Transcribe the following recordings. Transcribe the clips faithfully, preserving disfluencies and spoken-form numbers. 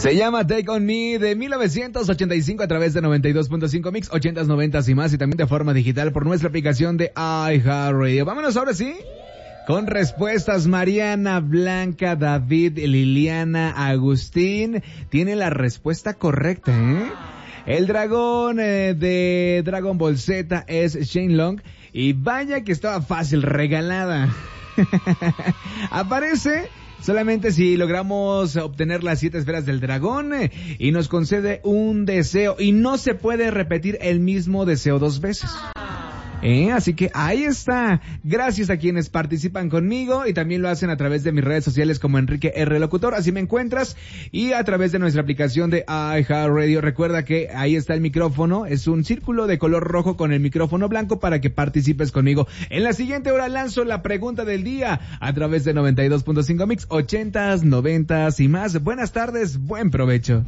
Se llama Take On Me de mil novecientos ochenta y cinco a través de noventa y dos punto cinco Mix, ochentas, noventas y más, y también de forma digital por nuestra aplicación de iHeartRadio. Vámonos ahora sí con respuestas. Mariana, Blanca, David, Liliana, Agustín tienen la respuesta correcta, ¿eh? El dragón eh, de Dragon Ball Z es Shenlong, y vaya que estaba fácil, regalada. Aparece solamente si logramos obtener las siete esferas del dragón eh, y nos concede un deseo, y no se puede repetir el mismo deseo dos veces. ¿Eh? Así que ahí está. Gracias a quienes participan conmigo y también lo hacen a través de mis redes sociales como Enrique R. Locutor, así me encuentras, y a través de nuestra aplicación de iHeartRadio. Recuerda que ahí está el micrófono, es un círculo de color rojo con el micrófono blanco para que participes conmigo. En la siguiente hora lanzo la pregunta del día a través de noventa y dos punto cinco Mix, ochentas, noventas y más. Buenas tardes, buen provecho.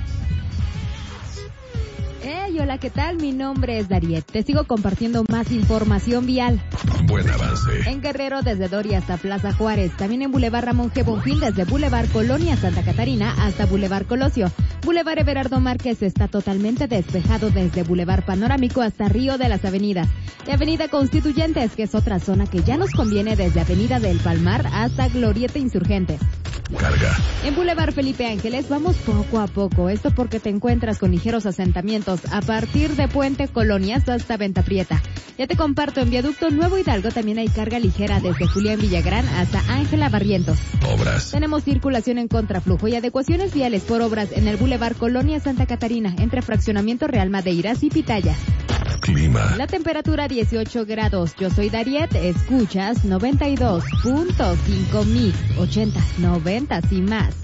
Hey, hola, ¿qué tal? Mi nombre es Dariet. Te sigo compartiendo más información vial. Buen avance. En Guerrero, desde Doria hasta Plaza Juárez. También en Boulevard Ramón G. Bonfil, desde Boulevard Colonia Santa Catarina hasta Boulevard Colosio. Boulevard Everardo Márquez está totalmente despejado desde Boulevard Panorámico hasta Río de las Avenidas. Y Avenida Constituyentes, que es otra zona que ya nos conviene, desde Avenida del Palmar hasta Glorieta Insurgentes. Carga. En Boulevard Felipe Ángeles vamos poco a poco, esto porque te encuentras con ligeros asentamientos a partir de Puente Colonias hasta Venta Prieta. Ya te comparto, en Viaducto Nuevo Hidalgo también hay carga ligera desde Julián Villagrán hasta Ángela Barrientos. Obras. Tenemos circulación en contraflujo y adecuaciones viales por obras en el Boulevard Colonia Santa Catarina, entre Fraccionamiento Real Madeiras y Pitaya. Clima. La temperatura dieciocho grados. Yo soy Dariet, escuchas noventa y dos punto cinco Mix, ochentas, noventas y más.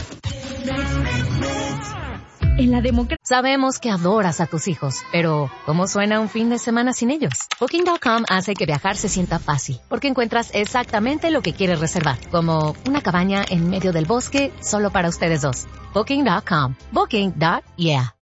En la democracia sabemos que adoras a tus hijos, pero ¿cómo suena un fin de semana sin ellos? Booking punto com hace que viajar se sienta fácil, porque encuentras exactamente lo que quieres reservar, como una cabaña en medio del bosque solo para ustedes dos. Booking punto com. Booking. Yeah.